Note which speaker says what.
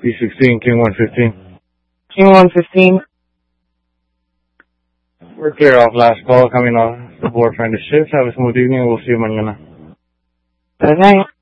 Speaker 1: B16, King 115.
Speaker 2: King 115.
Speaker 1: We're clear off last call, coming off the board trying to shift. Have a smooth evening. We'll see you mañana.
Speaker 2: Good night.